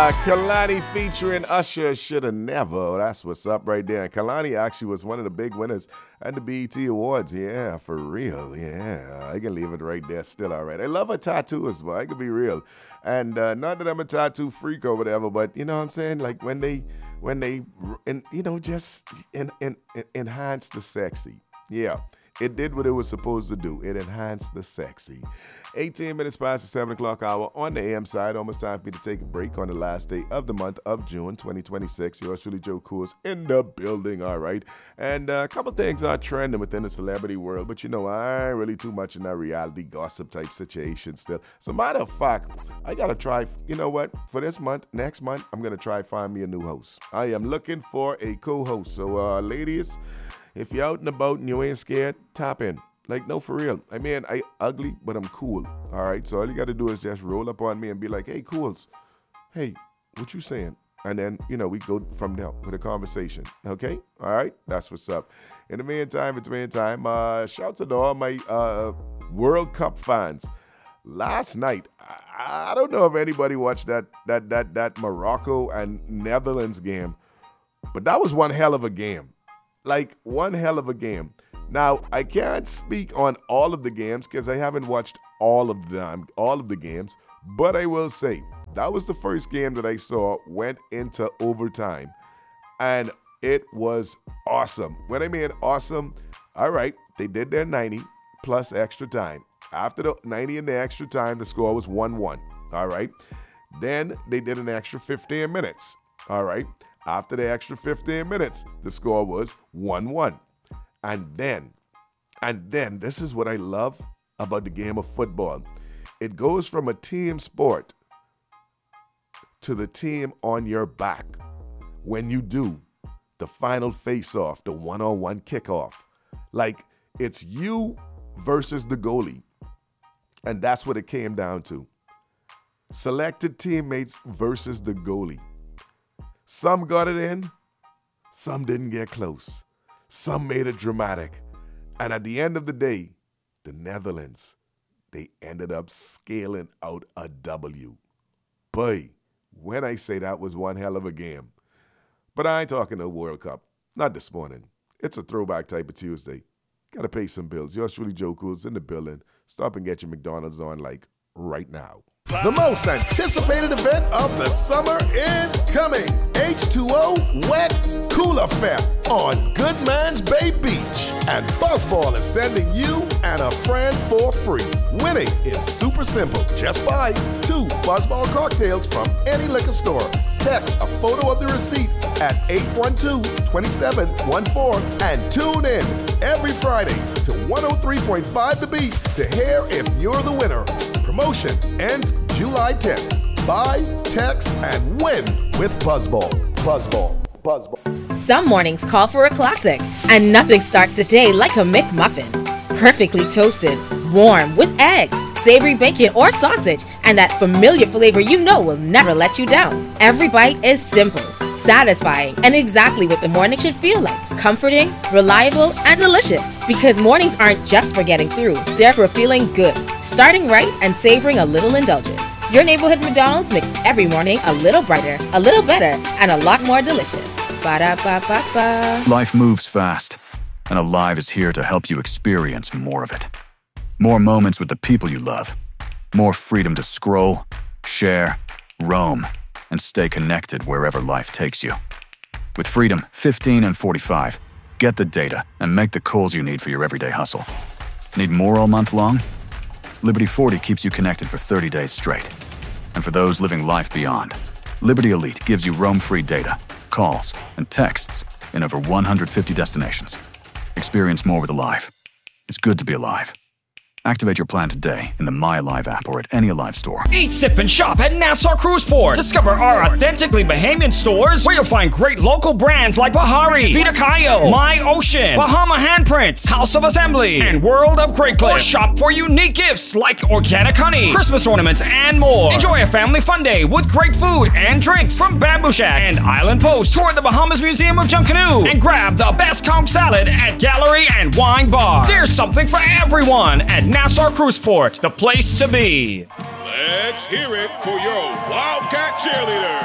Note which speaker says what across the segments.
Speaker 1: Kehlani featuring Usher, Shoulda Never. That's what's up right there. And Kehlani actually was one of the big winners at the BET Awards. Yeah, for real. Yeah, I can leave it right there. Still all right. I love her tattoo as well. I can be real. And not that I'm a tattoo freak or whatever, but you know what I'm saying? Like when they just enhance the sexy. Yeah. It did what it was supposed to do. It enhanced the sexy. 18 minutes past the 7 o'clock hour on the AM side. Almost time for me to take a break on the last day of the month of June 2026. Yours truly, Joe Coors, in the building, all right? And a couple things are trending within the celebrity world, but you know, I ain't really too much in that reality gossip type situation still. As a matter of fact, I got to try, you know what? For this month, next month, I'm going to try find me a new host. I am looking for a co-host. So, ladies, if you're out and about and you ain't scared, tap in. Like, no, for real. I mean, I ugly, but I'm cool. All right? So all you got to do is just roll up on me and be like, hey, Cools, hey, what you saying? And then, you know, we go from there with a conversation. Okay? All right? That's what's up. In the meantime, shout to all my World Cup fans. Last night, I don't know if anybody watched that Morocco and Netherlands game, but that was one hell of a game. Like, one hell of a game. Now, I can't speak on all of the games because I haven't watched all of the games, but I will say that was the first game that I saw went into overtime, and it was awesome. When I mean awesome, all right, they did their 90 plus extra time. After the 90 and the extra time, the score was 1-1, all right? Then they did an extra 15 minutes, all right? After the extra 15 minutes, the score was 1-1. And then, this is what I love about the game of football. It goes from a team sport to the team on your back when you do the final face-off, the one-on-one kickoff. Like, it's you versus the goalie. And that's what it came down to. Selected teammates versus the goalie. Some got it in, some didn't get close. Some made it dramatic. And at the end of the day, the Netherlands, they ended up scaling out a W. Boy, when I say that was one hell of a game. But I ain't talking the World Cup. Not this morning. It's a throwback type of Tuesday. Gotta pay some bills. Yours truly, Joe Cool's in the building. Stop and get your McDonald's on like right now.
Speaker 2: The most anticipated event of the summer is coming. H2O Wet Cool Affair on Goodman's Bay Beach. And Buzzball is sending you and a friend for free. Winning is super simple. Just buy 2 Buzzball cocktails from any liquor store. Text a photo of the receipt at 812-2714 and tune in every Friday to 103.5 The Beat to hear if you're the winner. Promotion ends July 10th. Buy, text, and win with Buzzball. Buzzball. Buzzball.
Speaker 3: Some mornings call for a classic, and nothing starts the day like a McMuffin. Perfectly toasted, warm, with eggs, savory bacon or sausage, and that familiar flavor you know will never let you down. Every bite is simple, satisfying, and exactly what the morning should feel like. Comforting, reliable, and delicious. Because mornings aren't just for getting through, they're for feeling good, starting right, and savoring a little indulgence. Your neighborhood McDonald's makes every morning a little brighter, a little better, and a lot more delicious. Ba-da-ba-ba-ba.
Speaker 4: Life moves fast, and Alive is here to help you experience more of it. More moments with the people you love. More freedom to scroll, share, roam, and stay connected wherever life takes you. With Freedom 15 and 45, get the data and make the calls you need for your everyday hustle. Need more all month long? Liberty 40 keeps you connected for 30 days straight. And for those living life beyond, Liberty Elite gives you roam-free data, calls, and texts in over 150 destinations. Experience more with Alive. It's good to be alive. Activate your plan today in the My Alive app or at any Alive store.
Speaker 5: Eat, sip, and shop at Nassau Cruise Port. Discover our authentically Bahamian stores where you'll find great local brands like Bahari, Vita Cayo, My Ocean, Bahama Handprints, House of Assembly, and World of Great Cliff. Or shop for unique gifts like organic honey, Christmas ornaments, and more. Enjoy a family fun day with great food and drinks from Bamboo Shack and Island Post. Tour the Bahamas Museum of Junkanoo and grab the best conch salad at Gallery and Wine Bar. There's something for everyone at Nassau Cruise Port, the place to be.
Speaker 6: Let's hear it for your Wildcat cheerleader.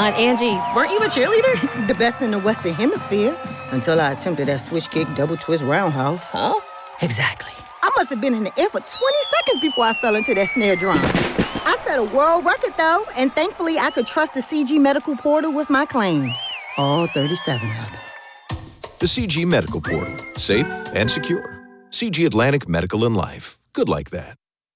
Speaker 6: Aunt Angie, weren't you a cheerleader?
Speaker 7: The best in the Western Hemisphere. Until I attempted that switch kick, double twist roundhouse.
Speaker 6: Huh?
Speaker 7: Exactly. I must have been in the air for 20 seconds before I fell into that snare drum. I set a world record, though, and thankfully I could trust the CG Medical Portal with my claims. All 37 of them.
Speaker 8: The CG Medical Portal. Safe and secure. CG Atlantic Medical and Life. Good like that.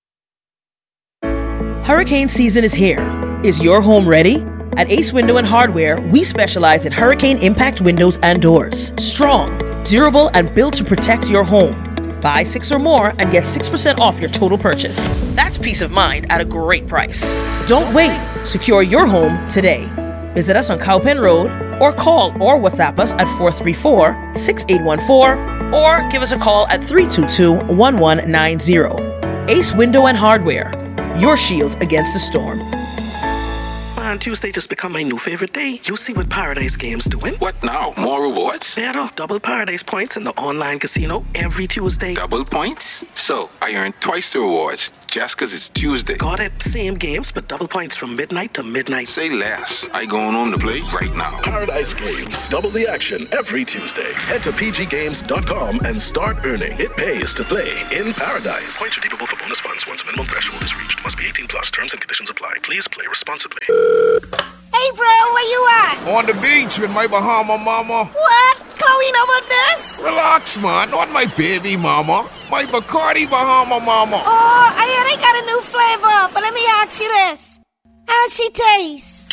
Speaker 9: Hurricane season is here. Is your home ready? At Ace Window and Hardware, we specialize in hurricane impact windows and doors. Strong, durable, and built to protect your home. Buy 6 or more and get 6% off your total purchase. That's peace of mind at a great price. Don't wait. Secure your home today. Visit us on Cowpen Road or call or WhatsApp us at 434-6814 or give us a call at 322-1190. Ace Window and Hardware, your shield against the storm.
Speaker 10: Man, Tuesday just become my new favorite day. You see what Paradise Games doing?
Speaker 11: What now? More rewards?
Speaker 10: Better. Double Paradise points in the online casino every Tuesday.
Speaker 11: Double points? So, I earn twice the rewards just because it's Tuesday.
Speaker 10: Got it. Same games, but double points from midnight to midnight.
Speaker 11: Say less. I going home to play right now.
Speaker 2: Paradise Games. Double the action every Tuesday. Head to pggames.com and start earning. It pays to play in Paradise. Points redeemable for bonus funds once a minimum threshold is reached. Must be 18 plus. Terms and conditions apply. Please play responsibly.
Speaker 12: Hey, bro, where you at?
Speaker 13: On the beach with my Bahama mama.
Speaker 12: What? Chloe know about this?
Speaker 13: Relax, man. Not my baby mama. My Bacardi Bahama mama.
Speaker 12: Oh, I hear they got a new flavor, but let me ask you this. How's she taste?